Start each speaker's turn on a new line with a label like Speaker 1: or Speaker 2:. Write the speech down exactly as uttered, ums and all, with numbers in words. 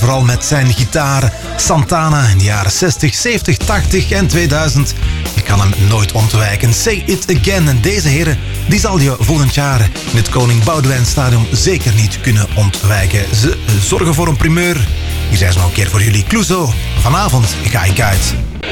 Speaker 1: vooral met zijn gitaar. Santana in de jaren zestig, zeventig, tachtig en tweeduizend. Je kan hem nooit ontwijken. Say It Again. En deze heren, die zal je volgend jaar in het Koning Boudewijn Stadion zeker niet kunnen ontwijken. Ze zorgen voor een primeur. Hier zijn ze nog een keer voor jullie. Clouseau, vanavond ga ik uit.